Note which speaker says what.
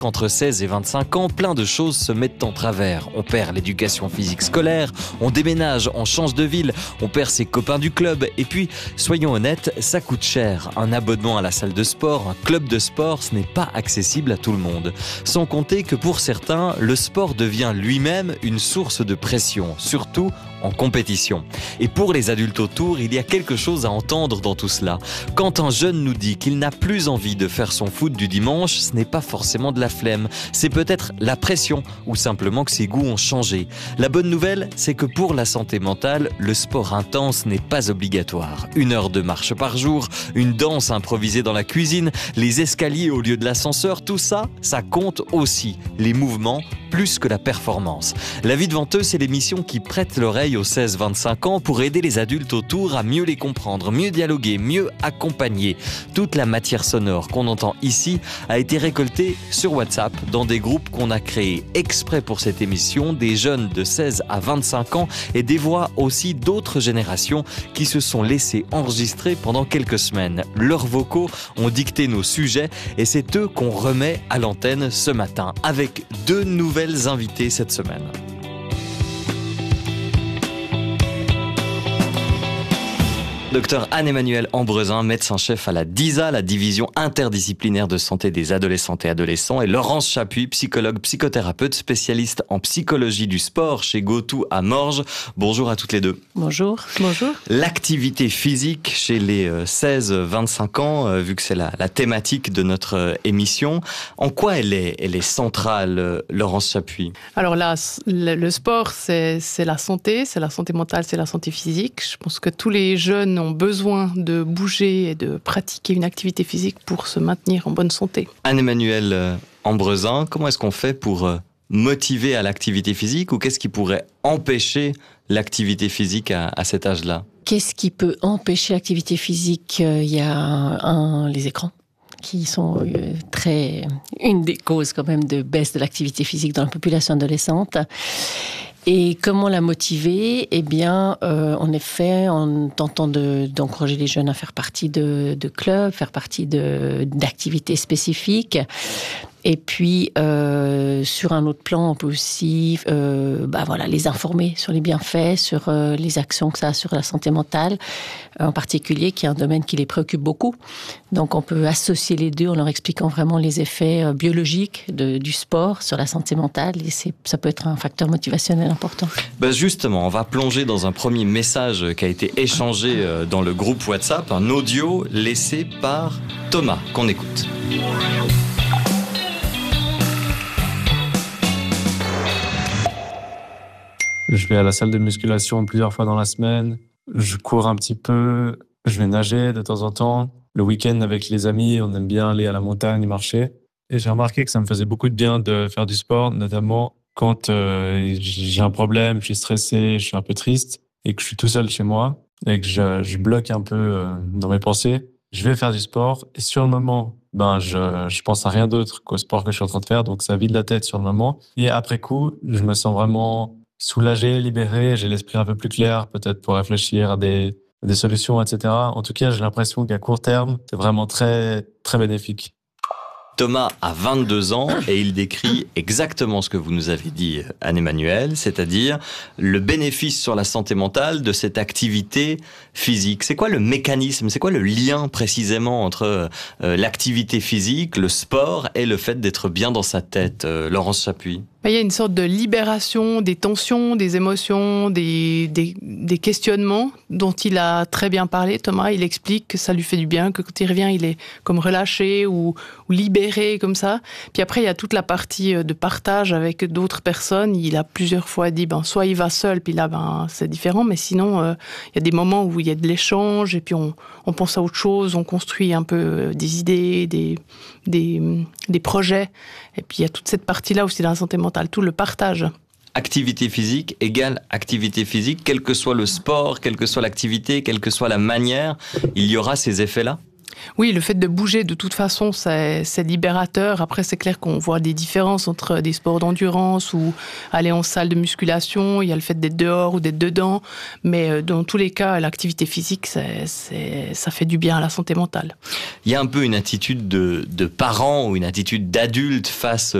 Speaker 1: Entre 16 et 25 ans, plein de choses se mettent en travers. On perd l'éducation physique scolaire, on déménage, on change de ville, on perd ses copains du club. Et puis, soyons honnêtes, ça coûte cher. Un abonnement à la salle de sport, un club de sport, ce n'est pas accessible à tout le monde. Sans compter que pour certains, le sport devient lui-même une source de pression, surtout en compétition. Et pour les adultes autour, il y a quelque chose à entendre dans tout cela. Quand un jeune nous dit qu'il n'a plus envie de faire son foot du dimanche, ce n'est pas forcément de la flemme. C'est peut-être la pression ou simplement que ses goûts ont changé. La bonne nouvelle, c'est que pour la santé mentale, le sport intense n'est pas obligatoire. 1 heure de marche par jour, une danse improvisée dans la cuisine, les escaliers au lieu de l'ascenseur, tout ça, ça compte aussi. Les mouvements, plus que la performance. La vie devant eux, c'est l'émission qui prête l'oreille aux 16-25 ans pour aider les adultes autour à mieux les comprendre, mieux dialoguer, mieux accompagner. Toute la matière sonore qu'on entend ici a été récoltée sur WhatsApp dans des groupes qu'on a créés exprès pour cette émission, des jeunes de 16 à 25 ans et des voix aussi d'autres générations qui se sont laissés enregistrer pendant quelques semaines. Leurs vocaux ont dicté nos sujets et c'est eux qu'on remet à l'antenne ce matin avec 2 nouvelles invités cette semaine. Docteur Anne-Emmanuelle Ambrezin, médecin-chef à la DISA, la division interdisciplinaire de santé des adolescentes et adolescents, et Laurence Chapuis, psychologue, psychothérapeute, spécialiste en psychologie du sport chez GoTo à Morges. Bonjour à toutes les deux.
Speaker 2: Bonjour. Bonjour.
Speaker 1: L'activité physique chez les 16-25 ans, vu que c'est la thématique de notre émission, en quoi elle est centrale, Laurence Chapuis?
Speaker 2: Alors là, le sport, c'est la santé mentale, c'est la santé physique. Je pense que tous les jeunes ont besoin de bouger et de pratiquer une activité physique pour se maintenir en bonne santé.
Speaker 1: Anne-Emmanuelle Ambrezin, comment est-ce qu'on fait pour motiver à l'activité physique ou qu'est-ce qui pourrait empêcher l'activité physique à cet âge-là?
Speaker 3: Qu'est-ce qui peut empêcher l'activité physique? Il y a les écrans qui sont une des causes quand même de baisse de l'activité physique dans la population adolescente. Et comment la motiver? Eh bien, en effet, en tentant d'encourager les jeunes à faire partie de clubs, faire partie d'activités spécifiques. Et puis, sur un autre plan, on peut aussi les informer sur les bienfaits, sur les actions que ça a sur la santé mentale, en particulier, qui est un domaine qui les préoccupe beaucoup. Donc, on peut associer les deux en leur expliquant vraiment les effets biologiques du sport sur la santé mentale. Et ça peut être un facteur motivationnel important.
Speaker 1: Justement, on va plonger dans un premier message qui a été échangé dans le groupe WhatsApp, un audio laissé par Thomas, qu'on écoute.
Speaker 4: Je vais à la salle de musculation plusieurs fois dans la semaine. Je cours un petit peu. Je vais nager de temps en temps. Le week-end, avec les amis, on aime bien aller à la montagne, marcher. Et j'ai remarqué que ça me faisait beaucoup de bien de faire du sport, notamment quand j'ai un problème, je suis stressé, je suis un peu triste et que je suis tout seul chez moi et que je bloque un peu dans mes pensées. Je vais faire du sport et sur le moment, je pense à rien d'autre qu'au sport que je suis en train de faire. Donc ça vide la tête sur le moment. Et après coup, je me sens vraiment soulagé, libéré, j'ai l'esprit un peu plus clair, peut-être pour réfléchir à des solutions, etc. En tout cas, j'ai l'impression qu'à court terme, c'est vraiment très, très bénéfique.
Speaker 1: Thomas a 22 ans et il décrit exactement ce que vous nous avez dit, Anne-Emmanuelle, c'est-à-dire le bénéfice sur la santé mentale de cette activité physique. C'est quoi le mécanisme, c'est quoi le lien précisément entre l'activité physique, le sport et le fait d'être bien dans sa tête, Laurence Chapuis?
Speaker 2: Il y a une sorte de libération des tensions, des émotions, des questionnements dont il a très bien parlé. Thomas, il explique que ça lui fait du bien, que quand il revient, il est comme relâché ou libéré comme ça. Puis après, il y a toute la partie de partage avec d'autres personnes. Il a plusieurs fois dit, soit il va seul, puis là, c'est différent. Mais sinon, il y a des moments où il y a de l'échange et puis on pense à autre chose, on construit un peu des idées, des projets. Et puis il y a toute cette partie-là aussi dans la santé mentale, tout le partage.
Speaker 1: Activité physique égale activité physique, quel que soit le sport, quelle que soit l'activité, quelle que soit la manière, il y aura ces effets-là?
Speaker 2: Oui, le fait de bouger, de toute façon, c'est libérateur. Après, c'est clair qu'on voit des différences entre des sports d'endurance ou aller en salle de musculation. Il y a le fait d'être dehors ou d'être dedans. Mais dans tous les cas, l'activité physique, ça fait du bien à la santé mentale.
Speaker 1: Il y a un peu une attitude de parent ou une attitude d'adulte face